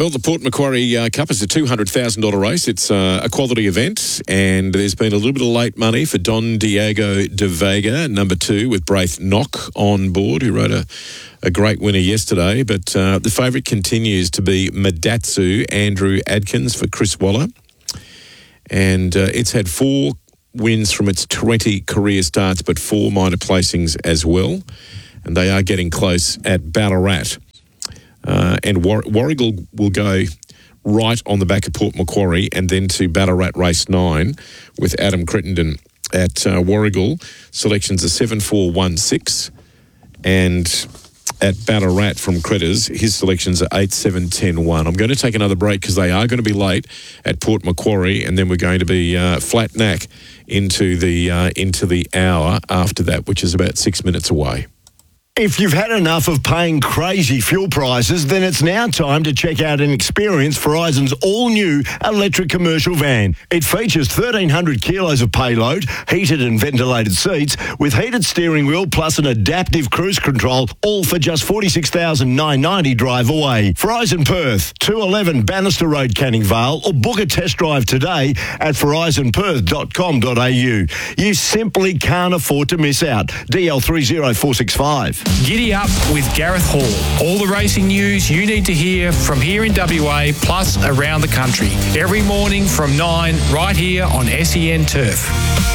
Well, the Port Macquarie Cup is a $200,000 race. It's a quality event, and there's been a little bit of late money for Don Diego de Vega, number 2, with Braith Knock on board, who rode a great winner yesterday. But the favourite continues to be Madatsu Andrew Adkins for Chris Waller. And it's had 4 wins from its 20 career starts, but 4 minor placings as well. And they are getting close at Ballarat. And Warragul will go right on the back of Port Macquarie and then to Ballarat Race 9 with Adam Crittenden at Warragul. Selections are 7-4-1-6, and at Ballarat from Critters, his selections are 8-7-10-1. I'm going to take another break because they are going to be late at Port Macquarie, and then we're going to be flat knack into the hour after that, which is about 6 minutes away. If you've had enough of paying crazy fuel prices, then it's now time to check out and experience Verizon's all-new electric commercial van. It features 1,300 kilos of payload, heated and ventilated seats, with heated steering wheel plus an adaptive cruise control, all for just $46,990 drive away. Verizon Perth, 211 Bannister Road, Canning Vale, or book a test drive today at verizonperth.com.au. You simply can't afford to miss out. DL30465. Giddy up with Gareth Hall. All the racing news you need to hear from here in WA, plus around the country. Every morning from 9, right here on SEN Turf.